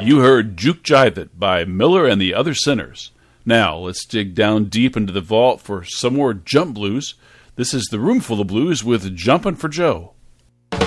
You heard Juke Jive It by Miller and the Other Sinners. Now, let's dig down deep into the vault for some more jump blues. This is The Roomful of Blues with Jumpin' for Joe.